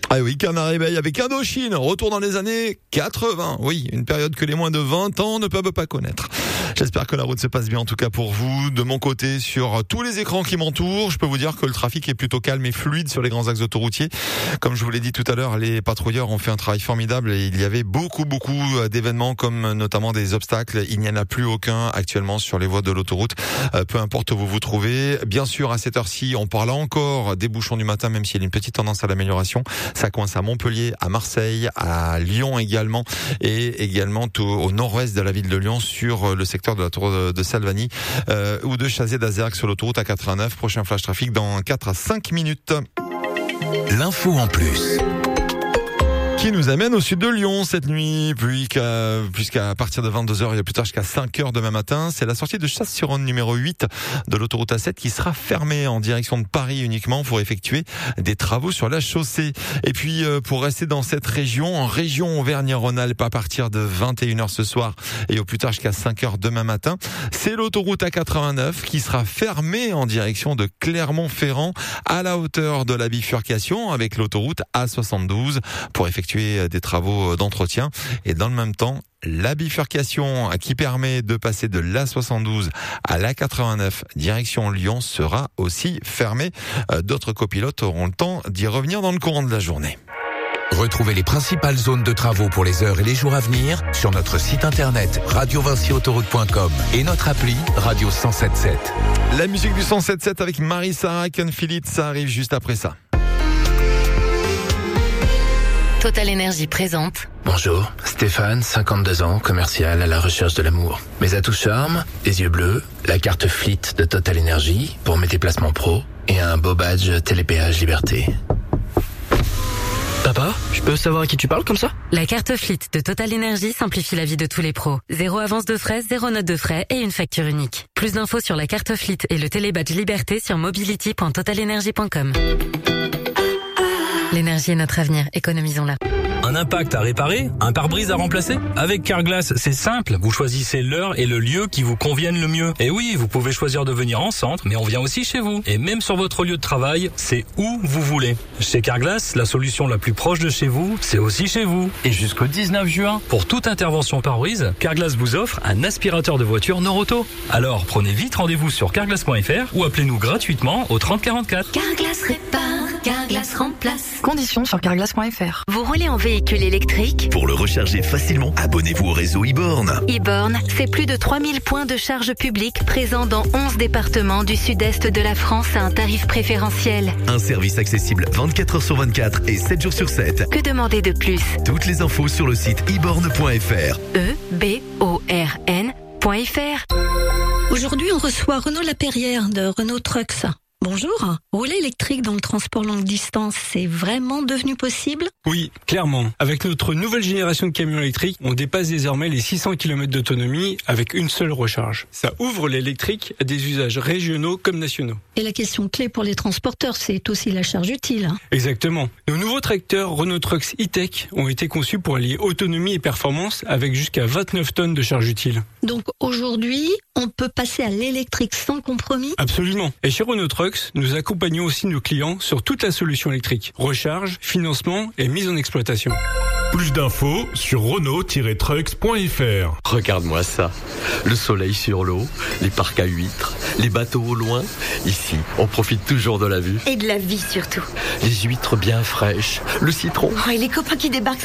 Ah oui, Canary Bay avec Indochine, retour dans les années 80. Oui, une période que les moins de 20 ans ne peuvent pas connaître. J'espère que la route se passe bien en tout cas pour vous. De mon côté, sur tous les écrans qui m'entourent, je peux vous dire que le trafic est plutôt calme et fluide sur les grands axes autoroutiers. Comme je vous l'ai dit tout à l'heure, les patrouilleurs ont fait un travail formidable et il y avait beaucoup d'événements comme notamment des obstacles. Il n'y en a plus aucun actuellement sur les voies de l'autoroute. Peu importe où vous vous trouvez. Bien sûr, à cette heure-ci, on parle encore des bouchons du matin, même s'il y a une petite tendance à l'amélioration. Ça coince à Montpellier, à Marseille, à Lyon également, et également tout au nord-ouest de la ville de Lyon sur le secteur de la tour de Salvani ou de Chazé d'Azergues sur l'autoroute A89. Prochain flash trafic dans 4 à 5 minutes. L'info en plus. Qui nous amène au sud de Lyon cette nuit, puisqu'à partir de 22h et plus tard jusqu'à 5h demain matin, c'est la sortie de Chasse-sur-Rhône numéro 8 de l'autoroute A7 qui sera fermée en direction de Paris uniquement pour effectuer des travaux sur la chaussée. Et puis pour rester dans cette région, en région Auvergne-Rhône-Alpes à partir de 21h ce soir et au plus tard jusqu'à 5h demain matin, c'est l'autoroute A89 qui sera fermée en direction de Clermont-Ferrand à la hauteur de la bifurcation avec l'autoroute A72 pour effectuer des travaux d'entretien. Et dans le même temps, la bifurcation qui permet de passer de l'A72 à l'A89 direction Lyon sera aussi fermée. D'autres copilotes auront le temps d'y revenir dans le courant de la journée. Retrouvez les principales zones de travaux pour les heures et les jours à venir sur notre site internet radiovinciautoroute.com et notre appli Radio 107.7. La musique du 107.7 avec Marie-Sarah Canfilit, ça arrive juste après ça. Total Énergie présente. Bonjour, Stéphane, 52 ans, commercial à la recherche de l'amour. Mes atouts charme, les yeux bleus, la carte Fleet de Total Énergie pour mes déplacements pro et un beau badge Télépéage Liberté. Papa, je peux savoir à qui tu parles comme ça? La carte Fleet de Total Énergie simplifie la vie de tous les pros. 0 avance de frais, 0 note de frais et une facture unique. Plus d'infos sur la carte Fleet et le télébadge Liberté sur mobility.totalenergie.com. L'énergie est notre avenir, économisons-la. Un impact à réparer, un pare-brise à remplacer? Avec Carglass, c'est simple. Vous choisissez l'heure et le lieu qui vous conviennent le mieux. Et oui, vous pouvez choisir de venir en centre, mais on vient aussi chez vous. Et même sur votre lieu de travail, c'est où vous voulez. Chez Carglass, la solution la plus proche de chez vous, c'est aussi chez vous. Et jusqu'au 19 juin, pour toute intervention pare-brise, Carglass vous offre un aspirateur de voiture Noroto. Alors, prenez vite rendez-vous sur carglass.fr ou appelez-nous gratuitement au 30 44. Carglass répare, Carglass remplace. Conditions sur carglass.fr. Vous roulez en véhicule électrique? Pour le recharger facilement, abonnez-vous au réseau e-born. e-born, c'est plus de 3000 points de charge publique présents dans 11 départements du sud-est de la France à un tarif préférentiel. Un service accessible 24 h sur 24 et 7 jours sur 7. Que demander de plus? Toutes les infos sur le site eborn.fr. eborn.fr. Aujourd'hui, on reçoit Renaud Lapérière de Renault Trucks. Bonjour. Rouler électrique dans le transport longue distance, c'est vraiment devenu possible? Oui, clairement. Avec notre nouvelle génération de camions électriques, on dépasse désormais les 600 km d'autonomie avec une seule recharge. Ça ouvre l'électrique à des usages régionaux comme nationaux. Et la question clé pour les transporteurs, c'est aussi la charge utile. Exactement. Nos nouveaux tracteurs Renault Trucks e-Tech ont été conçus pour allier autonomie et performance avec jusqu'à 29 tonnes de charge utile. Donc aujourd'hui, on peut passer à l'électrique sans compromis? Absolument. Et chez Renault Trucks, nous accompagnons aussi nos clients sur toute la solution électrique. Recharge, financement et mise en exploitation. Plus d'infos sur Renault-Trucks.fr. Regarde-moi ça. Le soleil sur l'eau, les parcs à huîtres, les bateaux au loin. Ici, on profite toujours de la vue. Et de la vie surtout. Les huîtres bien fraîches, le citron. Oh, et les copains qui débarquent